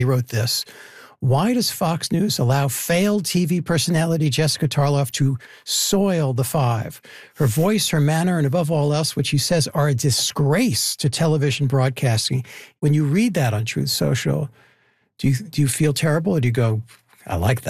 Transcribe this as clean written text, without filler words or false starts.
He wrote this. Why does Fox News allow failed TV personality Jessica Tarloff to soil the Five? Her voice, her manner, and above all else, which he says are a disgrace to television broadcasting. When you read that on Truth Social, do you feel terrible, or do you go, I like that?